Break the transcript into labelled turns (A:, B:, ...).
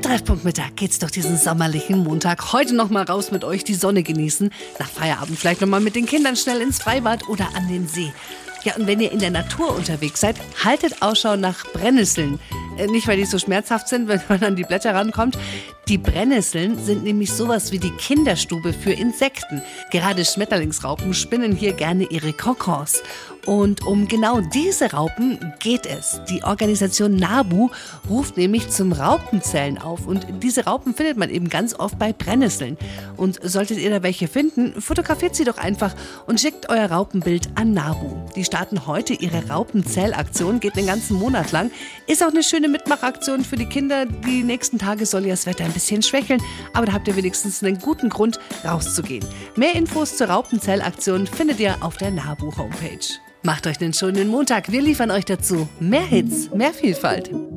A: Treffpunkt Mittag geht's durch diesen sommerlichen Montag. Heute noch mal raus mit euch, die Sonne genießen. Nach Feierabend vielleicht noch mal mit den Kindern schnell ins Freibad oder an den See. Ja, und wenn ihr in der Natur unterwegs seid, haltet Ausschau nach Brennnesseln. Nicht, weil die so schmerzhaft sind, wenn man an die Blätter rankommt. Die Brennnesseln sind nämlich sowas wie die Kinderstube für Insekten. Gerade Schmetterlingsraupen spinnen hier gerne ihre Kokons. Und um genau diese Raupen geht es. Die Organisation NABU ruft nämlich zum Raupenzählen auf. Und diese Raupen findet man eben ganz oft bei Brennnesseln. Und solltet ihr da welche finden, fotografiert sie doch einfach und schickt euer Raupenbild an NABU. Die starten heute ihre Raupenzählaktion, geht den ganzen Monat lang. Ist auch eine schöne Mitmachaktion für die Kinder. Die nächsten Tage soll ja das Wetter ein bisschen schwächeln, aber da habt ihr wenigstens einen guten Grund, rauszugehen. Mehr Infos zur Raupenzählaktion findet ihr auf der NABU-Homepage. Macht euch einen schönen Montag. Wir liefern euch dazu mehr Hits, mehr Vielfalt.